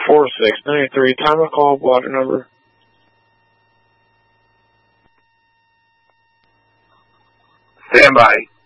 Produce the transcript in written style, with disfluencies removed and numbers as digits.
4693. Time of call, blotter number. Stand by.